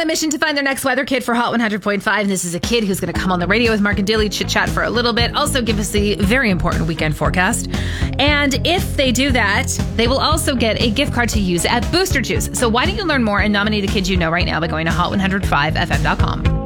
mission to find their next weather kid for Hot 100.5. And this is a kid who's going to come on the radio with Mark and Dilly, chit chat for a little bit. Also give us the very important weekend forecast. And if they do that, they will also get a gift card to use at Booster Juice. So why don't you learn more and nominate a kid you know right now by going to hot105fm.com.